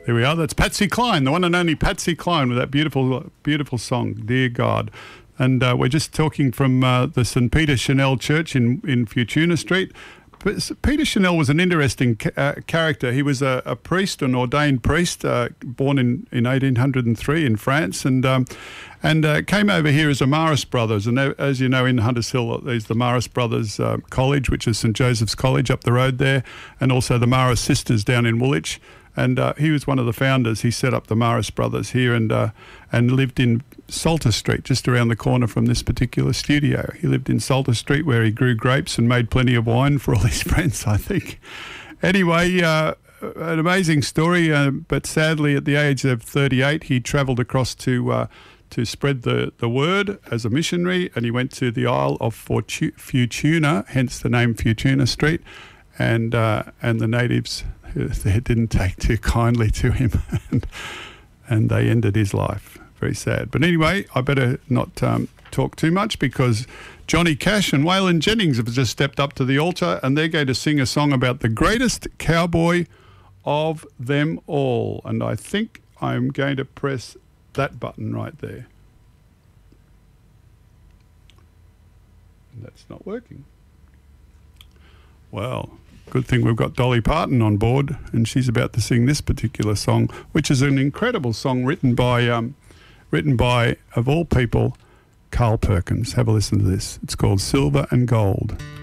There we are. That's Patsy Cline, the one and only Patsy Cline, with that beautiful, beautiful song, Dear God. And we're just talking from the St. Peter Chanel Church in Futuna Street. But Peter Chanel was an interesting character. He was a priest, an ordained priest, born in 1803 in France, and came over here as a Marist Brothers. And as you know, in Hunters Hill, there's the Marist Brothers College, which is St. Joseph's College up the road there, and also the Marist Sisters down in Woolwich. And he was one of the founders. He set up the Marist Brothers here and lived in Salter Street, just around the corner from this particular studio. He lived in Salter Street, where he grew grapes and made plenty of wine for all his friends, I think. Anyway, an amazing story, but sadly at the age of 38, he travelled across to spread the word as a missionary, and he went to the Isle of Futuna, hence the name Futuna Street, and the natives, they didn't take too kindly to him, and they ended his life. Very sad. But anyway, I better not talk too much, because Johnny Cash and Waylon Jennings have just stepped up to the altar, and they're going to sing a song about the greatest cowboy of them all. And I think I'm going to press that button right there. That's not working. Well, good thing we've got Dolly Parton on board, and she's about to sing this particular song, which is an incredible song written by, of all people, Carl Perkins. Have a listen to this. It's called Silver and Gold.